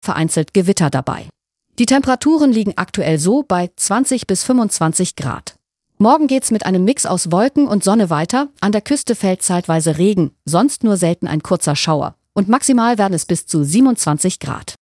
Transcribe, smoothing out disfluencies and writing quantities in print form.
vereinzelt Gewitter dabei. Die Temperaturen liegen aktuell so bei 20 bis 25 Grad. Morgen geht's mit einem Mix aus Wolken und Sonne weiter, an der Küste fällt zeitweise Regen, sonst nur selten ein kurzer Schauer. Und maximal werden es bis zu 27 Grad.